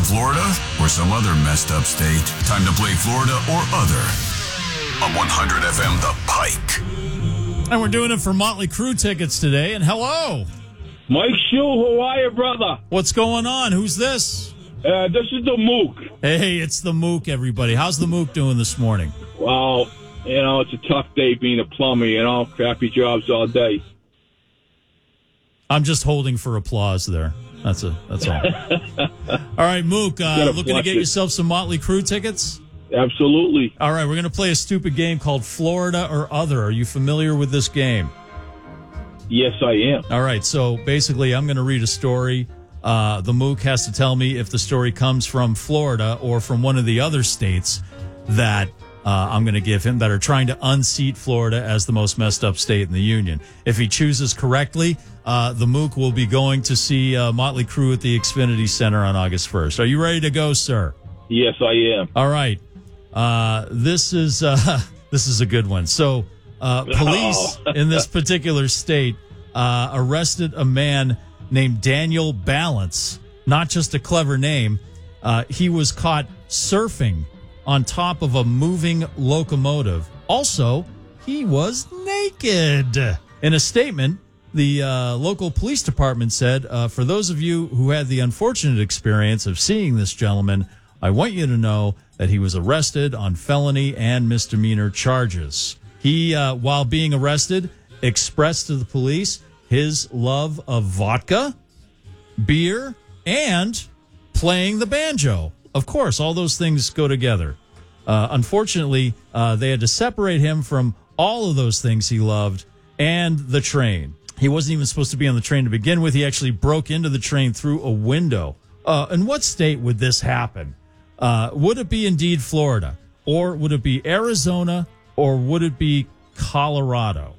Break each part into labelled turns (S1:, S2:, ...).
S1: Florida or some other messed up state? Time to play Florida or other on 100 FM The Pike.
S2: And we're doing it for Motley Crue tickets today. And hello.
S3: Mike Shue, how are you, brother?
S2: What's going on? Who's this?
S3: This is the Mook.
S2: Hey, it's the Mook, everybody. How's the Mook doing this morning?
S3: Well, it's a tough day being a plumber, crappy jobs all day.
S2: I'm just holding for applause there. That's all. All right, Mook, looking to get yourself some Motley Crue tickets?
S3: Absolutely.
S2: All right, we're going to play a stupid game called Florida or Other. Are you familiar with this game?
S3: Yes, I am.
S2: All right, so basically I'm going to read a story. The Mook has to tell me if the story comes from Florida or from one of the other states that I'm going to give him that are trying to unseat Florida as the most messed up state in the union. If he chooses correctly, the Mook will be going to see Motley Crue at the Xfinity Center on August 1st. Are you ready to go, sir?
S3: Yes, I am.
S2: All right. This is a good one. So police in this particular state arrested a man named Daniel Balance. Not just a clever name. He was caught surfing on top of a moving locomotive. Also, he was naked. In a statement, the local police department said, for those of you who had the unfortunate experience of seeing this gentleman, I want you to know that he was arrested on felony and misdemeanor charges. He, while being arrested, expressed to the police his love of vodka, beer, and playing the banjo. Of course, all those things go together. Unfortunately, they had to separate him from all of those things he loved and the train. He wasn't even supposed to be on the train to begin with. He actually broke into the train through a window. In what state would this happen? Would it be indeed Florida? Or would it be Arizona? Or would it be Colorado?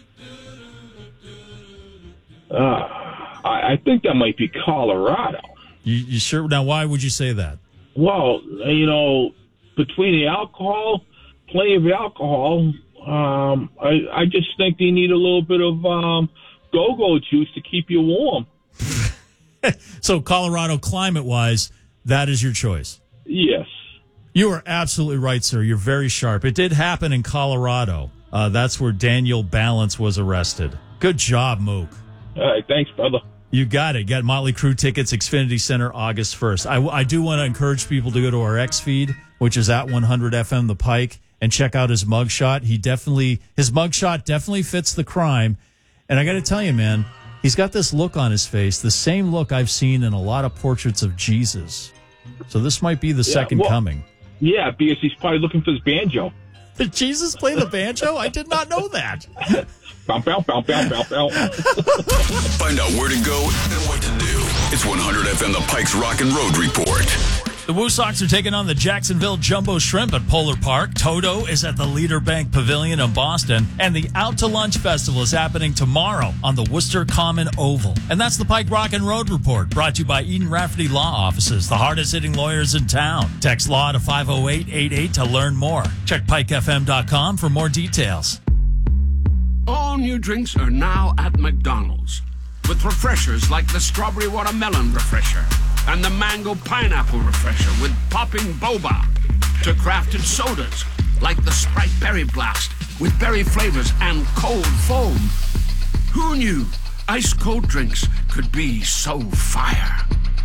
S3: I think that might be Colorado.
S2: You sure? Now, why would you say that?
S3: Well, between the alcohol, plenty of alcohol, I just think they need a little bit of go-go juice to keep you warm.
S2: So Colorado, climate-wise, that is your choice?
S3: Yes.
S2: You are absolutely right, sir. You're very sharp. It did happen in Colorado. That's where Daniel Balance was arrested. Good job, Mook.
S3: All right, thanks, brother.
S2: You got it. You got Motley Crue tickets, Xfinity Center, August 1st. I do want to encourage people to go to our X feed, which is at 100 FM The Pike, and check out his mugshot. His mugshot definitely fits the crime. And I got to tell you, man, he's got this look on his face, the same look I've seen in a lot of portraits of Jesus. So this might be the second coming.
S3: Yeah, because he's probably looking for his banjo.
S2: Did Jesus play the banjo? I did not know that.
S3: Bow, bow, bow, bow, bow, bow.
S1: Find out where to go and what to do. It's 100 FM The Pike's Rock and Road Report.
S2: The Woo Sox are taking on the Jacksonville Jumbo Shrimp at Polar Park. Toto is at the Leader Bank Pavilion in Boston. And the Out to Lunch Festival is happening tomorrow on the Worcester Common Oval. And that's the Pike Rock and Road Report, brought to you by Eden Rafferty Law Offices, the hardest-hitting lawyers in town. Text LAW to 50888 to learn more. Check pikefm.com for more details.
S4: All new drinks are now at McDonald's, with refreshers like the Strawberry Watermelon Refresher and the Mango Pineapple Refresher with popping boba, to crafted sodas like the Sprite Berry Blast with berry flavors and cold foam. Who knew ice-cold drinks could be so fire?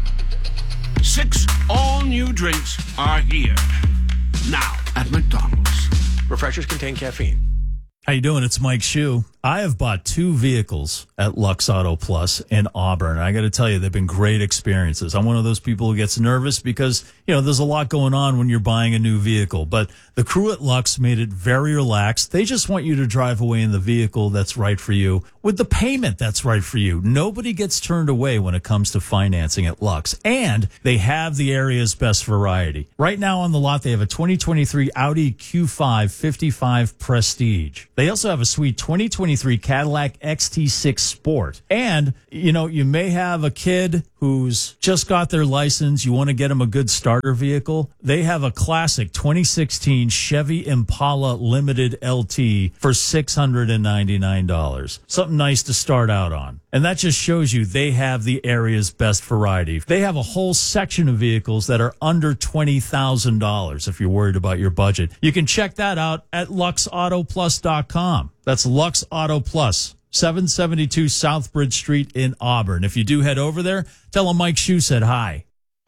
S4: 6 all-new drinks are here, now at McDonald's.
S5: Refreshers contain caffeine.
S2: How you doing? It's Mike Shue. I have bought 2 vehicles at Lux Auto Plus in Auburn. I got to tell you, they've been great experiences. I'm one of those people who gets nervous because, there's a lot going on when you're buying a new vehicle. But the crew at Lux made it very relaxed. They just want you to drive away in the vehicle that's right for you with the payment that's right for you. Nobody gets turned away when it comes to financing at Lux. And they have the area's best variety. Right now on the lot, they have a 2023 Audi Q5 55 Prestige. They also have a sweet 2023 Cadillac XT6 Sport. And, you may have a kid who's just got their license. You want to get them a good starter vehicle. They have a classic 2016 Chevy Impala Limited LT for $699. Something nice to start out on. And that just shows you they have the area's best variety. They have a whole section of vehicles that are under $20,000 if you're worried about your budget. You can check that out at luxautoplus.com. That's Lux Auto Plus, 772 Southbridge Street in Auburn. If you do head over there, tell them Mike Shue said hi.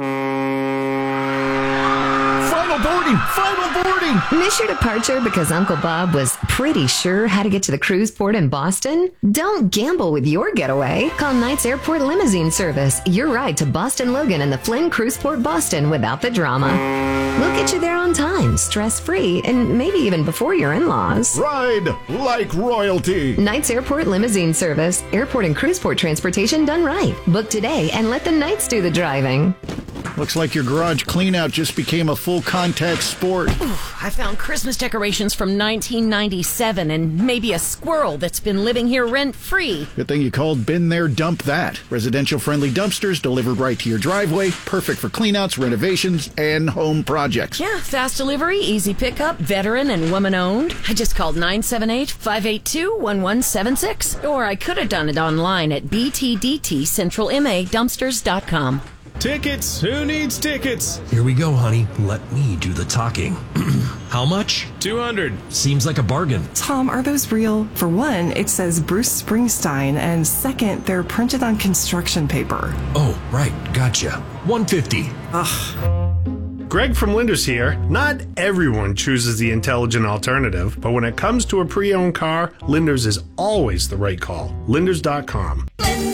S6: Final boarding! Miss your departure because Uncle Bob was pretty sure how to get to the cruise port in Boston? Don't gamble with your getaway. Call Knights Airport Limousine Service. Your ride to Boston Logan and the Flynn Cruise Port Boston without the drama. We'll get you there on time, stress-free, and maybe even before your in-laws.
S7: Ride like royalty.
S6: Knights Airport Limousine Service. Airport and cruise port transportation done right. Book today and let the Knights do the driving.
S7: Looks like your garage cleanout just became a full contact sport.
S8: I found Christmas decorations from 1997 and maybe a squirrel that's been living here rent-free.
S7: Good thing you called Been There, Dump That. Residential-friendly dumpsters delivered right to your driveway. Perfect for cleanouts, renovations, and home projects.
S8: Yeah, fast delivery, easy pickup, veteran and woman-owned. I just called 978-582-1176. Or I could have done it online at btdtcentralmadumpsters.com.
S9: Tickets! Who needs tickets?
S10: Here we go, honey. Let me do the talking. How much?
S9: $200.
S10: Seems like a bargain.
S11: Tom, are those real? For one, it says Bruce Springsteen, and second, they're printed on construction paper.
S10: Oh, right. Gotcha. $150.
S11: Ugh.
S9: Greg from Linders here. Not everyone chooses the intelligent alternative, but when it comes to a pre-owned car, Linders is always the right call. Linders.com.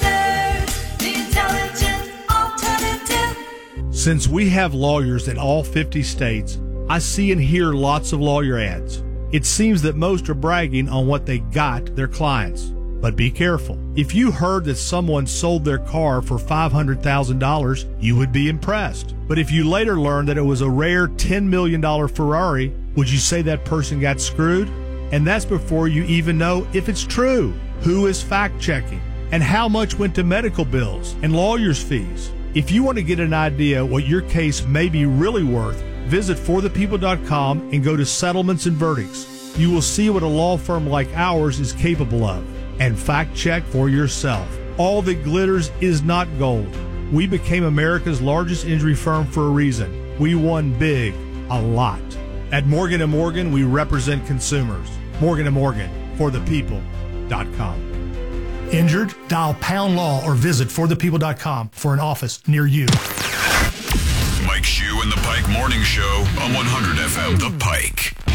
S12: Since we have lawyers in all 50 states, I see and hear lots of lawyer ads. It seems that most are bragging on what they got their clients. But be careful. If you heard that someone sold their car for $500,000, you would be impressed. But if you later learned that it was a rare $10 million Ferrari, would you say that person got screwed? And that's before you even know if it's true. Who is fact-checking? And how much went to medical bills and lawyers' fees? If you want to get an idea what your case may be really worth, visit forthepeople.com and go to Settlements and Verdicts. You will see what a law firm like ours is capable of. And fact check for yourself. All that glitters is not gold. We became America's largest injury firm for a reason. We won big, a lot. At Morgan & Morgan, we represent consumers. Morgan & Morgan, forthepeople.com.
S13: Injured? Dial # law or visit forthepeople.com for an office near you.
S1: Mike Shue and the Pike Morning Show on 100 FM The Pike.